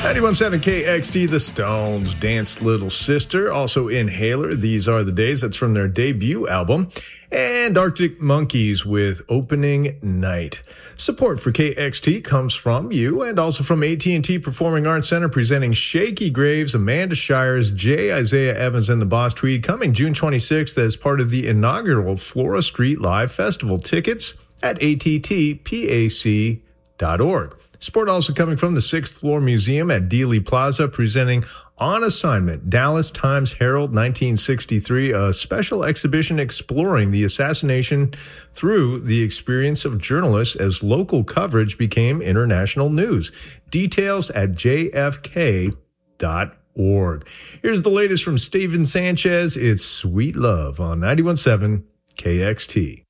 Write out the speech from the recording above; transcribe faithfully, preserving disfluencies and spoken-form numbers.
ninety-one point seven K X T, The Stones, Dance Little Sister, also Inhaler, These Are the Days, that's from their debut album, and Arctic Monkeys with Opening Night. Support for K X T comes from you and also from A T and T Performing Arts Center, presenting Shaky Graves, Amanda Shires, J. Isaiah Evans, and the Boss Tweed, coming June twenty-sixth as part of the inaugural Flora Street Live Festival. Tickets at A T T pac dot org. Support also coming from the Sixth Floor Museum at Dealey Plaza, presenting On Assignment, Dallas Times Herald nineteen sixty-three, a special exhibition exploring the assassination through the experience of journalists as local coverage became international news. Details at j f k dot org. Here's the latest from Steven Sanchez. It's Sweet Love on ninety-one point seven K X T.